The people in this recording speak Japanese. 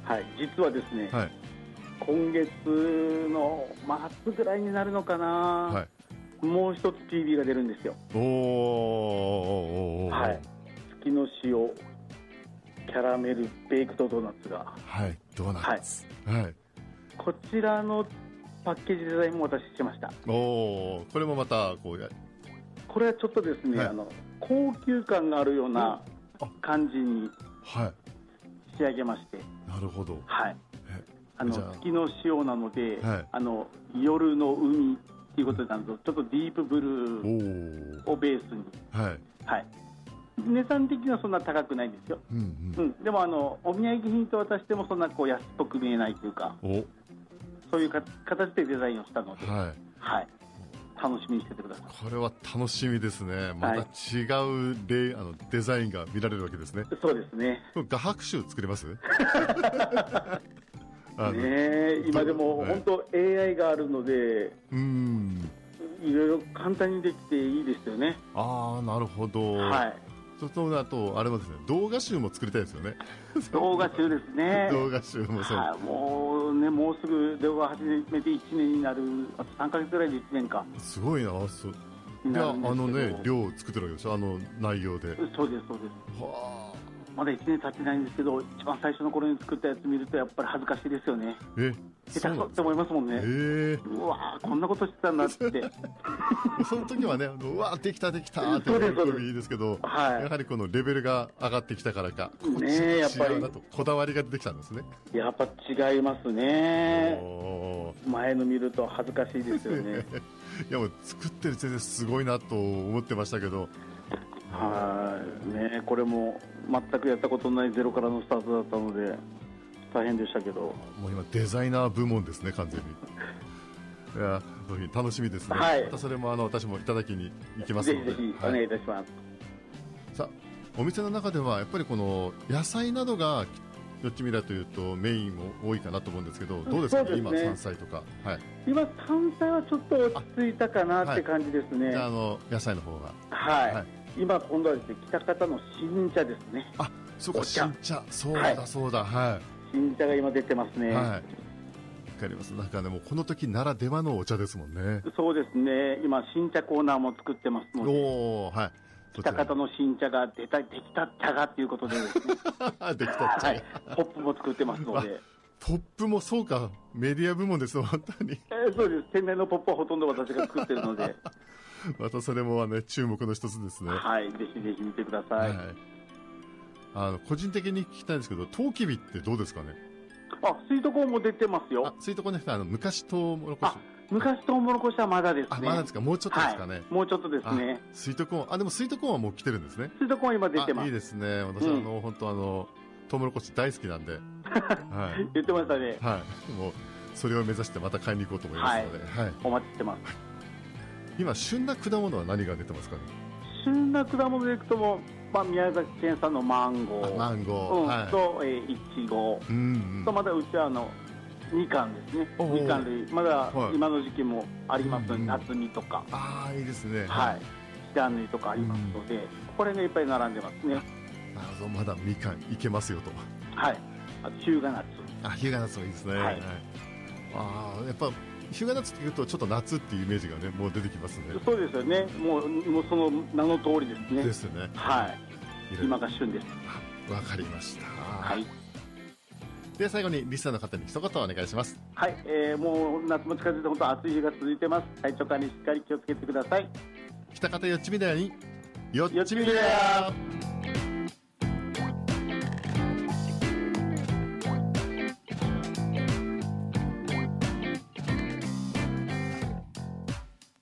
はい、実はですね、 はい。 今月の末ぐらいになるのかな、 はい。 もう一つ PB が出るんですよ。 おー。 はい。月の塩キャラメルベイクドドーナツが。 はい。ドーナツ。はい。 こちらのパッケージデザインも私しました。 おー。これもまたこうこれはちょっとですね、 はい、 高級感があるような感じに仕上げまして。 なるほど。 はい。月の塩なので、 はい、 夜の海っていうことになると、ちょっとディープブルーをベースに。 はい。 はい。値段的にはそんな高くないんですよ。でもお土産品と渡してもそんなこう安っぽく見えないというか、そういう形でデザインをしたので、はい。はい。楽しみにしててください。 これは楽しみですね。また違うデザインが見られるわけですね。 そうですね。 画伯集作れます？ 今でも本当 AI があるので、いろいろ簡単にできていいですよね。 ああ、なるほど。はい。そうだとあれもですね、動画集も作りたいですよね。 動画集ですね。 動画集もそう。 もうね、もうすぐ動画始めて1年になる、あと3ヶ月ぐらいで1年か。 すごいな。そう。いや、量を作ってるわけでしょ、内容で。 そうです、そうです。はあ。まだ1年経ってないんですけど、一番最初の頃に作ったやつ見るとやっぱり恥ずかしいですよね。下手くそって思いますもんね。うわー、こんなことしてたんだって。 その時はね、うわー、できたって喜びいいですけど、やはりこのレベルが上がってきたからか、 ね、やっぱりこだわりが出てきたんですね。 やっぱ違いますね。前の見ると恥ずかしいですよね。 いや、もう作ってる先生すごいなと思ってましたけど。 ね、これも全くやったことないゼロからのスタートだったので大変でしたけど、 もう今デザイナー部門ですね、完全に。いや、楽しみですね。またそれも私もいただきに行きますので、 ぜひぜひお願いいたします。 さあ、お店の中ではやっぱりこの野菜などがよっちみらというとメインも多いかなと思うんですけど、どうですかね、今山菜とか。 今山菜はちょっと落ち着いたかなって感じですね。 じゃあ野菜の方が。 今今度はですね、北方の新茶ですね。 あ、そうか、新茶、そうだそうだ、 新茶が今出てますね。 わかります。なんかね、もうこの時ならではのお茶ですもんね。 そうですね。今新茶コーナーも作ってますので。北方の新茶ができた茶がっていうことでですね。 できた茶。 ポップも作ってますので。 ポップもそうか、メディア部門です本当に。 そうです。天然のポップはほとんど私が作ってるので。 またそれも注目の一つですね。 ぜひぜひ見てください。 個人的に聞きたいんですけど、トウキビってどうですかね。 スイートコーンも出てますよ。 スイートコーンね、昔トウモロコシ。 昔トウモロコシはまだですね。 まだですか。もうちょっとですかね。 もうちょっとですね。 スイートコーン、でもスイートコーンはもう来てるんですね。 スイートコーン今出てます。 いいですね。私本当トウモロコシ大好きなんで。 言ってましたね。 もうそれを目指してまた買いに行こうと思いますので。 お待ちしてます。 今旬な果物は何が出てますかね。 旬な果物でいくとも、宮崎県産のマンゴーとイチゴと、まだうちはみかんですね。みかん類まだ今の時期もありますので、夏みとか、 いいですね。 シダン類とかありますので、これがいっぱい並んでますね。 なるほど、まだみかんいけますよと。 あとヒューガナッツ。 ヒューガナッツもいいですね。やっぱヒューガナッツっていうとちょっと夏っていうイメージがね、もう出てきますね。 そうですよね。もうその名の通りですね。 ですね。 今が旬です。 わかりました。で、最後にリスナーの方に一言お願いします。 もう夏も近づいて本当暑い日が続いてます。体調管理しっかり気をつけてください。 北方よっちみだよによっちみだよ。